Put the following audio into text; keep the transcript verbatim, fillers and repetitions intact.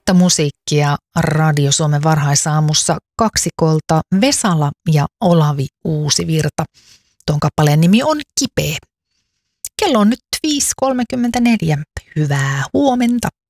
Uutta musiikkia Radio Suomen varhaisaamussa kaksikolta Vesala ja Olavi Uusivirta. Tuon kappaleen nimi on Kipeä. Kello on nyt viisi kolmekymmentäneljä. Hyvää huomenta.